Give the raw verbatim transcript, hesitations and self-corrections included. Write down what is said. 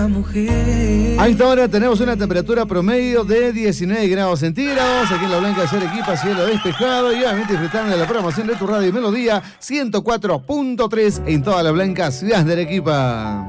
A esta hora tenemos una temperatura promedio de diecinueve grados centígrados. Aquí en la Blanca de Ser Equipa, cielo despejado. Y obviamente disfrutando de la programación de tu radio y Melodía ciento cuatro punto tres en toda la Blanca ciudad de Arequipa.